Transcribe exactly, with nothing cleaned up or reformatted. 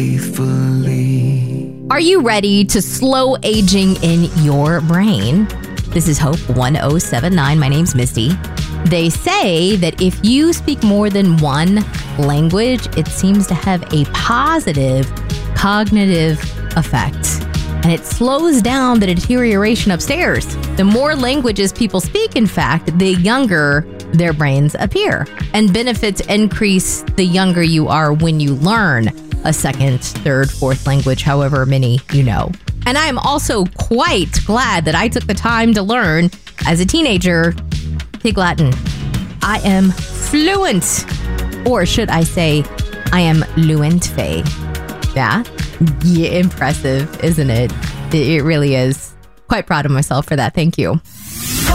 Are you ready to slow aging in your brain? This is Hope one oh seven nine. My name's Misty. They say that if you speak more than one language, it seems to have a positive cognitive effect. And it slows down the deterioration upstairs. The more languages people speak, in fact, the younger their brains appear. And benefits increase the younger you are when you learn a second, third, fourth language, however many you know. And I am also quite glad that I took the time to learn, as a teenager, Pig Latin. I am fluent, or should I say, I am fluent-fe. Yeah? Yeah, impressive, isn't it? It really is. Quite proud of myself for that. Thank you.